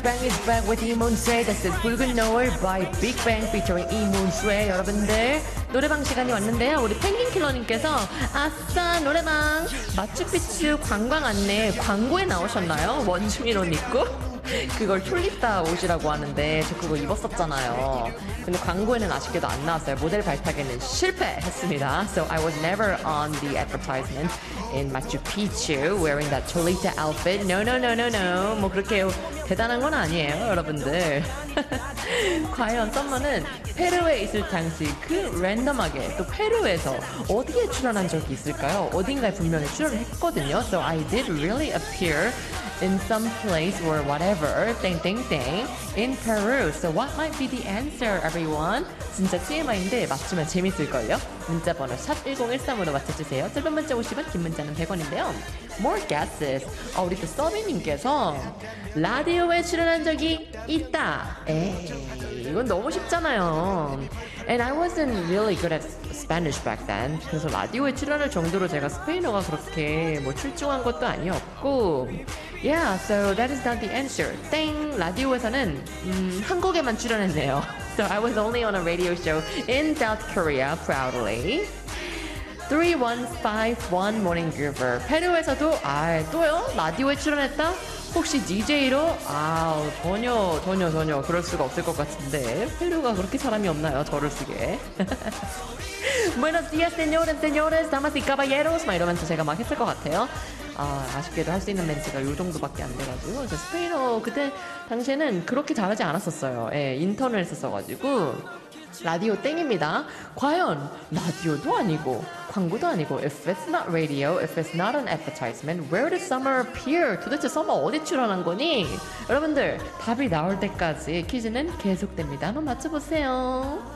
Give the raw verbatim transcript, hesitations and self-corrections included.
Bang is back with Lee Moon-sway. That's the 붉은 노을 by Big Bang featuring Lee Moon-sway. 여러분들 노래방 시간이 왔는데요. 우리 펭귄킬러님께서 아싸 노래방 마추픽추 관광 안내 광고에 나오셨나요? 원주민 옷 입고? 그걸 튤립다 옷이라고 하는데 저 그거 입었었잖아요. 근데 광고에는 아쉽게도 안 나왔어요. 모델 발탁에는 실패했습니다. So I was never on the advertisement in Machu Picchu wearing that Cholita outfit. No, no, no, no, no. 뭐 그렇게 대단한 건 아니에요, 여러분들. 과연 썸머는 페루에 있을 당시 그 랜덤하게 또 페루에서 어디에 출연한 적이 있을까요? 어딘가에 분명히 출연을 했거든요. So I did really appear in some place or whatever, 땡, 땡, 땡, in Peru. So what might be the answer, everyone? 진짜 티엠아이인데 맞추면 재밌을걸요? 문자번호 샵 일공일삼으로 맞춰주세요. 짧은 문자 오십 원, 긴 문자는 백 원인데요. More guesses. 어, 우리 또 서비님께서 라디오에 출연한 적이 있다. 에이, 이건 너무 쉽잖아요. And I wasn't really good at Spanish back then. 그래서 라디오에 출연할 정도로 제가 스페인어가 그렇게 뭐 출중한 것도 아니었고 Yeah, so that is not the answer. 땡! 라디오에서는 음, 한국에만 출연했네요. So I was only on a radio show in South Korea, proudly. 삼일오오one Morning Groover. 페루에서도 아 또요? 라디오에 출연했다? 혹시 디제이로? 아 전혀 전혀 전혀 그럴 수가 없을 것 같은데 페루가 그렇게 사람이 없나요? 저를 쓰게. Buenos días, señores, señores, damas y caballeros. 막 이러면서 제가 막 했을 것 같아요. 아, 아쉽게도 할 수 있는 멘트가 요 정도밖에 안 돼가지고 저 스페인어 그때 당시에는 그렇게 잘하지 않았었어요. 예, 인턴을 했었어가지고 라디오 땡입니다. 과연 라디오도 아니고 광고도 아니고 If it's not radio, if it's not an advertisement, where did Summer appear? 도대체 서머 어디 출연한 거니? 여러분들 답이 나올 때까지 퀴즈는 계속됩니다. 한번 맞춰보세요.